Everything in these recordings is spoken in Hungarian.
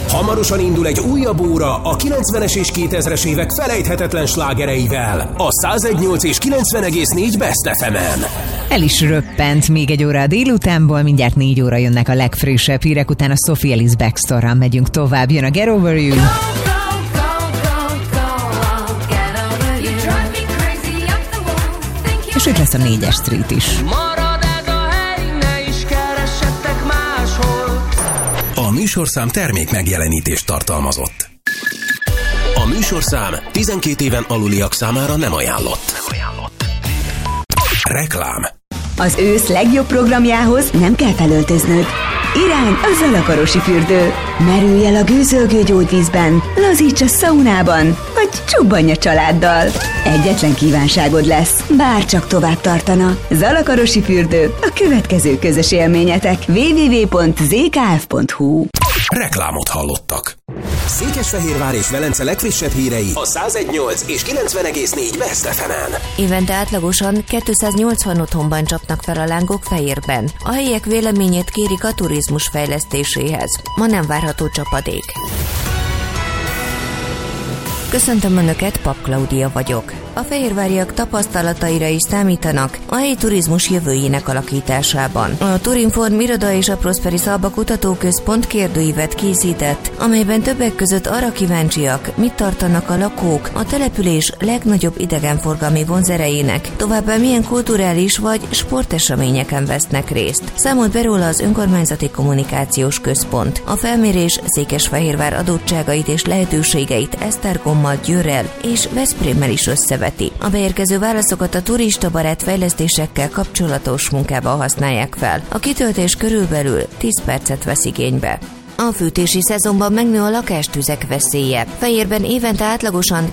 Hamarosan indul egy újabb óra a 90-es és 2000-es évek felejthetetlen slágereivel. A 101.8 és 90,4 Best FM-en. El is röppent még egy óra a délutánból, mindjárt 4 óra jönnek a legfrissebb hírek, utána Sophie Ellis Bextorral megyünk tovább, jön a Get Over You. És itt lesz a 4-es Street is. A műsorszám termék megjelenítést tartalmazott. A műsorszám 12 éven aluliak számára nem ajánlott. Reklám. Az ősz legjobb programjához nem kell felöltöznöd. Irány a Zalakarosi fürdő. Merülj el a gőzölgő gyógyvízben, lazíts a szaunában, vagy csobbanj a családdal. Egyetlen kívánságod lesz, bárcsak tovább tartana. Zalakarosi fürdő, a következő közös élményetek www.zkf.hu. Reklámot hallottak. Székesfehérvár és Velence legfrissebb hírei a 101.8 és 90,4 Best FM-en. Évente átlagosan 280 otthonban csapnak fel a lángok Fejérben. A helyiek véleményét kérik a turizmus fejlesztéséhez. Ma nem várható csapadék. Köszöntöm Önöket, Pap Klaudia vagyok. A fehérváriak tapasztalataira is számítanak a helyi turizmus jövőjének alakításában. A Turinform iroda és a Prosperis Alba Kutatóközpont kérdőívet készített, amelyben többek között arra kíváncsiak, mit tartanak a lakók a település legnagyobb idegenforgalmi vonzerejének, továbbá milyen kulturális vagy sporteseményeken vesznek részt. Számolt be róla az Önkormányzati Kommunikációs Központ. A felmérés Székesfehérvár adottságait és lehetőségeit Esztergommal, Győrrel és Veszprémmel is összeveti. A beérkező válaszokat a turistabarát fejlesztésekkel kapcsolatos munkába használják fel. A kitöltés körülbelül 10 percet vesz igénybe. A fűtési szezonban megnő a lakástüzek veszélye. Fejérben évente átlagosan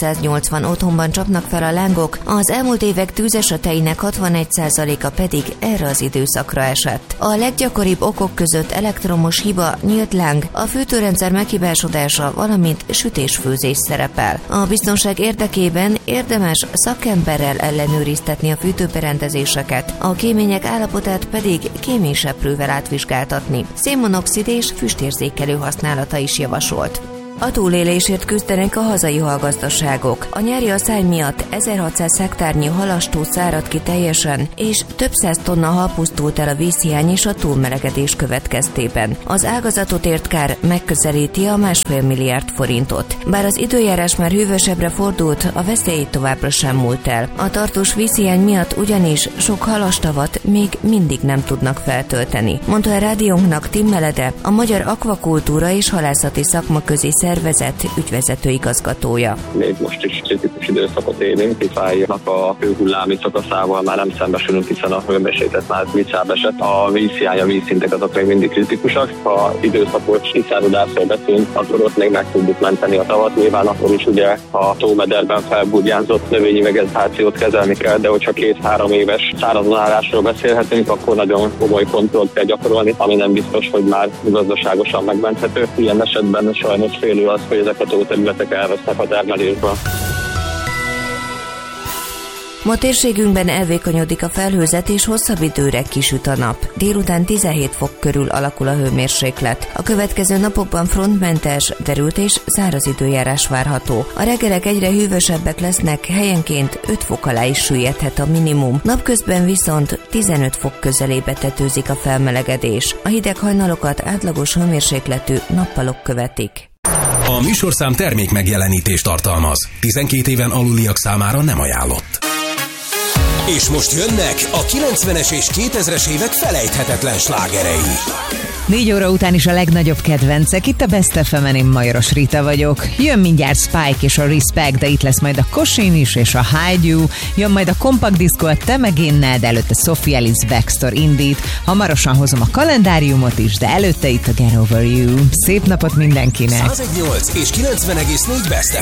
280 otthonban csapnak fel a lángok, az elmúlt évek tűzeseteinek 61%-a pedig erre az időszakra esett. A leggyakoribb okok között elektromos hiba, nyílt láng, a fűtőrendszer meghibásodása, valamint sütés-főzés szerepel. A biztonság érdekében érdemes szakemberrel ellenőriztetni a fűtőberendezéseket, a kémények állapotát pedig kéményseprővel átvizsgáltatni. Szénmonoxid és füstérzékelő használata is javasolt. A túlélésért küzdenek a hazai halgazdaságok. A nyári aszály miatt 1600 hektárnyi halastó szárad ki teljesen, és több száz tonna hal pusztult el a vízhiány és a túlmelegedés következtében. Az ágazatot ért kár megközelíti a 1,5 milliárd forintot. Bár az időjárás már hűvösebbre fordult, a veszély továbbra sem múlt el. A tartós vízhiány miatt ugyanis sok halastavat még mindig nem tudnak feltölteni, mondta a rádiónknak Tim Melede, a Magyar Akvakultúra és Halászati Szakmaközi Szervezet ügyvezető igazgatója. Még most is kritikus időszakot élünk, Ifájnak a hőhullámi szakaszával már nem szembesülünk, hiszen a hőmérséklet már vicsább esett. A vízhiány, a vízszintek azok még mindig kritikusak. Ha időszakos kiszáradásról beszélünk, akkor ott még meg tudjuk menteni a tavat. Nyilván akkor is ugye a tómederben felburjánzott növényi vegetációt kezelni kell, de hogyha 2-3 éves szárazonálásról beszélhetünk, akkor nagyon komoly kontrollt kell gyakorolni, ami nem biztos, hogy már gazdaságosan megmenthető. Ilyen esetben sajnos félő az, hogy ezek a tóterületek elvesznek a termelésből. Ma térségünkben elvékonyodik a felhőzet és hosszabb időre kisüt a nap. Délután 17 fok körül alakul a hőmérséklet. A következő napokban frontmentes, derült és száraz időjárás várható. A reggelek egyre hűvösebbek lesznek, helyenként 5 fok alá is süllyedhet a minimum. Napközben viszont 15 fok közelébe tetőzik a felmelegedés. A hideg hajnalokat átlagos hőmérsékletű nappalok követik. A műsorszám termék megjelenítést tartalmaz. 12 éven aluliak számára nem ajánlott. És most jönnek a 90-es és 2000-es évek felejthetetlen slágerei. 4 óra után is a legnagyobb kedvencek, itt a Best FM-en, én Majoros Rita vagyok. Jön mindjárt Spike és a Respect, de itt lesz majd a Kosin is és a Hide You. Jön majd a Compact Disco a Te meg énnel, de előtte Sophie Ellis Bextor indít. Hamarosan hozom a kalendáriumot is, de előtte itt a Get Over You. Szép napot mindenkinek! 101.8 és 90,4 Best